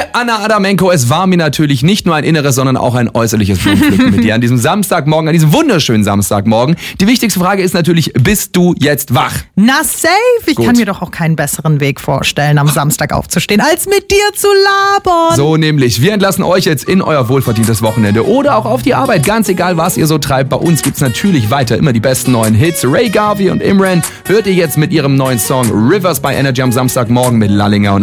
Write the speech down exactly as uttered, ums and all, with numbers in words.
Anna Adamenko, es war mir natürlich nicht nur ein inneres, sondern auch ein äußerliches Blumenpflücken mit dir an diesem Samstagmorgen, an diesem wunderschönen Samstagmorgen. Die wichtigste Frage ist natürlich, bist du jetzt wach? Na safe, ich Gut. kann mir doch auch keinen besseren Weg vorstellen, am Samstag aufzustehen, als mit dir zu labern. So nämlich, wir entlassen euch jetzt in euer wohlverdientes Wochenende oder auch auf die Arbeit, ganz egal was ihr so treibt. Bei uns gibt's natürlich weiter immer die besten neuen Hits. Ray Garvey und Imran hört ihr jetzt mit ihrem neuen Song Rivers bei Energy am Samstagmorgen mit Lallinger und